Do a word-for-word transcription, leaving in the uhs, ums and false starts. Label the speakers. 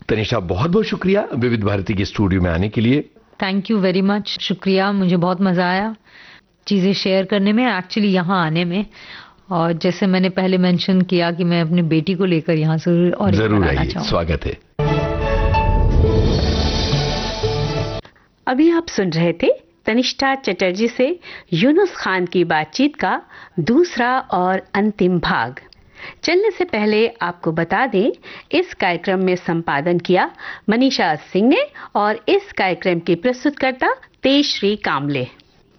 Speaker 1: तनिषा, बहुत बहुत शुक्रिया विविध भारती के स्टूडियो में आने के लिए।
Speaker 2: थैंक यू वेरी मच, शुक्रिया। मुझे बहुत मजा आया चीजें शेयर करने में, एक्चुअली यहाँ आने में। और जैसे मैंने पहले मेंशन किया कि मैं अपनी बेटी को लेकर यहाँ से और
Speaker 1: जरूर आइए, स्वागत है।
Speaker 3: अभी आप सुन रहे थे तनिष्ठा चटर्जी से यूनुस खान की बातचीत का दूसरा और अंतिम भाग। चलने से पहले आपको बता दें, इस कार्यक्रम में संपादन किया मनीषा सिंह ने और इस कार्यक्रम की प्रस्तुतकर्ता तेजश्री कामले।